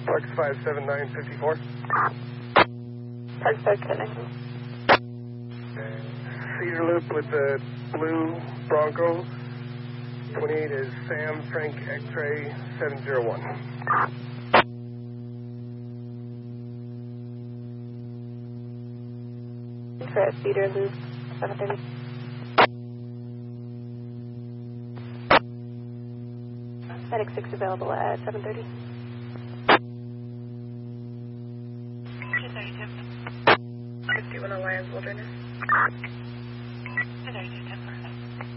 Parks 57954. Parks 57954. Cedar Loop with the blue Bronco. 28 is Sam Frank X-ray 701. For Cedar Loop 730. Medic 6 available at 730. 232. 51 Alliance Wilderness. 232.